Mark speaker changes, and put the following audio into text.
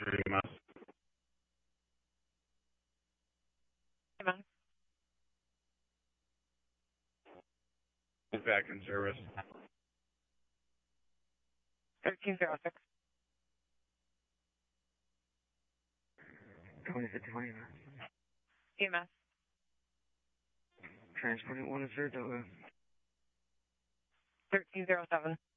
Speaker 1: for EMS.
Speaker 2: EMS.
Speaker 1: Is back in service.
Speaker 2: 1306.
Speaker 3: 2051 EMS.
Speaker 2: EMS.
Speaker 3: Transporting 1 is 1307.